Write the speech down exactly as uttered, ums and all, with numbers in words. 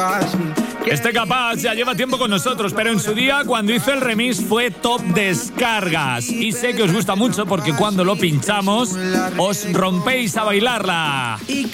Este Capaz ya lleva tiempo con nosotros, pero en su día, cuando hizo el remix, fue top descargas. Y sé que os gusta mucho porque cuando lo pinchamos, os rompéis a bailarla.